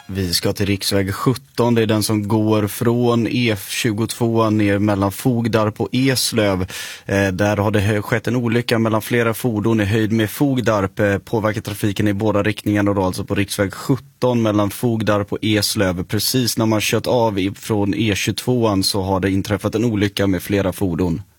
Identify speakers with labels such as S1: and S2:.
S1: Vi ska till riksväg 17, det är den som går från E22 ner mellan Fogdarp och Eslöv. Där har det skett en olycka mellan flera fordon i höjd med Fogdarp. Påverkar trafiken i båda riktningarna då, alltså på riksväg 17 mellan Fogdarp och Eslöv. Precis när man kört av från E22 så har det inträffat en olycka med flera fordon.